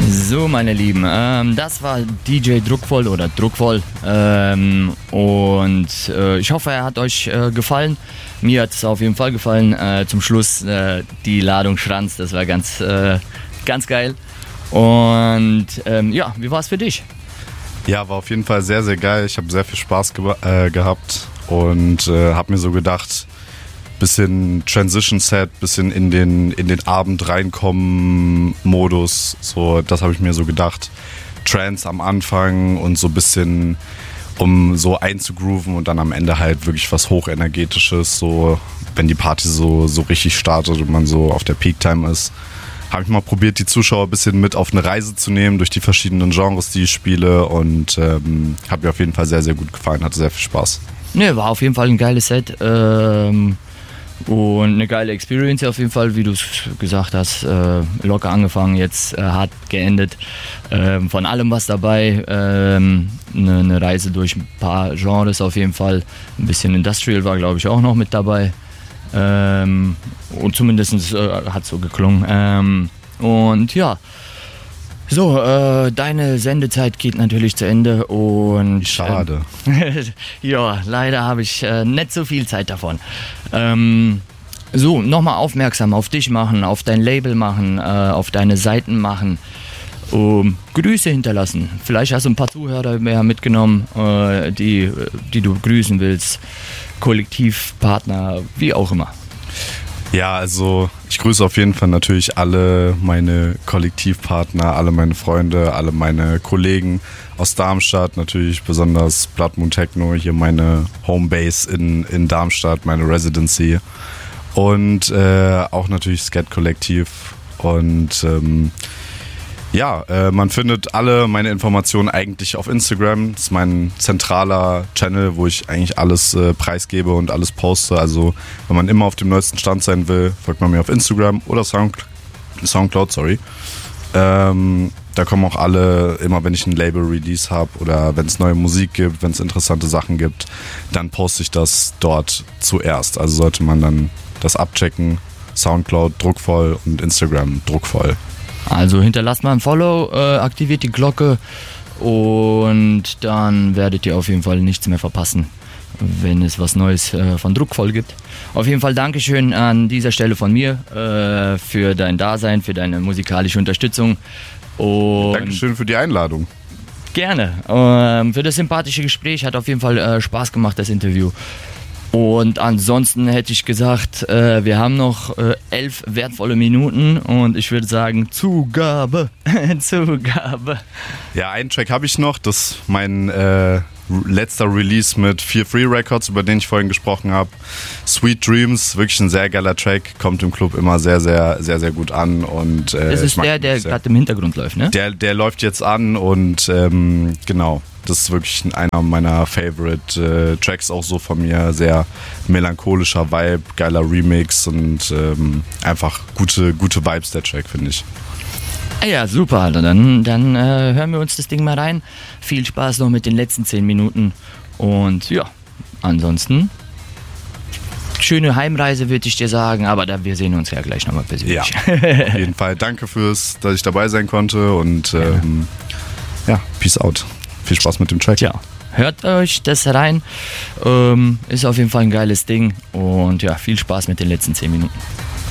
So, meine Lieben, das war DJ Druckvoll oder Druckvoll und ich hoffe, er hat euch gefallen. Mir hat es auf jeden Fall gefallen. Zum Schluss die Ladung Schranz, das war ganz geil. Und ja, wie war es für dich? Ja, war auf jeden Fall sehr, sehr geil. Ich habe sehr viel Spaß gehabt und habe mir so gedacht, bisschen Transition-Set, bisschen in den Abend reinkommen Modus, so, das habe ich mir so gedacht. Trance am Anfang und so ein bisschen, um so einzugrooven und dann am Ende halt wirklich was Hochenergetisches, so, wenn die Party so richtig startet und man so auf der Peak-Time ist. Habe ich mal probiert, die Zuschauer ein bisschen mit auf eine Reise zu nehmen durch die verschiedenen Genres, die ich spiele, und hat mir auf jeden Fall sehr, sehr gut gefallen, hatte sehr viel Spaß. Ne, war auf jeden Fall ein geiles Set. Und eine geile Experience auf jeden Fall, wie du es gesagt hast, locker angefangen, jetzt hart geendet. Von allem was dabei, eine Reise durch ein paar Genres auf jeden Fall. Ein bisschen Industrial war, glaube ich, auch noch mit dabei. Und zumindest hat es so geklungen. Und ja, so, deine Sendezeit geht natürlich zu Ende und... Schade. Ja, leider habe ich nicht so viel Zeit davon. So, nochmal aufmerksam auf dich machen, auf dein Label machen, auf deine Seiten machen. Grüße hinterlassen. Vielleicht hast du ein paar Zuhörer mehr mitgenommen, die du grüßen willst. Kollektivpartner, wie auch immer. Ja, also ich grüße auf jeden Fall natürlich alle meine Kollektivpartner, alle meine Freunde, alle meine Kollegen aus Darmstadt, natürlich besonders Blood Moon Techno, hier meine Homebase in Darmstadt, meine Residency, und auch natürlich Scat Kollektiv. Und ja, man findet alle meine Informationen eigentlich auf Instagram. Das ist mein zentraler Channel, wo ich eigentlich alles preisgebe und alles poste. Also wenn man immer auf dem neuesten Stand sein will, folgt man mir auf Instagram oder Soundcloud, sorry. Da kommen auch alle, immer wenn ich ein Label-Release habe oder wenn es neue Musik gibt, wenn es interessante Sachen gibt, dann poste ich das dort zuerst. Also sollte man dann das abchecken. Soundcloud druckvoll und Instagram druckvoll. Also hinterlasst mal ein Follow, aktiviert die Glocke und dann werdet ihr auf jeden Fall nichts mehr verpassen, wenn es was Neues von Druckvoll gibt. Auf jeden Fall Dankeschön an dieser Stelle von mir für dein Dasein, für deine musikalische Unterstützung. Und Dankeschön für die Einladung. Gerne. Für das sympathische Gespräch, hat auf jeden Fall Spaß gemacht, das Interview. Und ansonsten hätte ich gesagt, wir haben noch 11 wertvolle Minuten und ich würde sagen, Zugabe. Ja, einen Track habe ich noch, das ist mein letzter Release mit Fear Free Records, über den ich vorhin gesprochen habe. Sweet Dreams, wirklich ein sehr geiler Track, kommt im Club immer sehr, sehr, sehr, sehr gut an. Und, das ist der gerade im Hintergrund läuft, ne? Der läuft jetzt an und genau. Das ist wirklich einer meiner Favorite Tracks, auch so von mir. Sehr melancholischer Vibe, geiler Remix und einfach gute Vibes, der Track, finde ich. Ja, super. Dann hören wir uns das Ding mal rein. Viel Spaß noch mit den letzten 10 Minuten. Und ja, ansonsten schöne Heimreise, würde ich dir sagen. Aber wir sehen uns ja gleich nochmal persönlich. Ja, auf jeden Fall. Danke dass ich dabei sein konnte. Und ja, peace out. Viel Spaß mit dem Track. Ja, hört euch das rein. Ist auf jeden Fall ein geiles Ding. Und ja, viel Spaß mit den letzten 10 Minuten.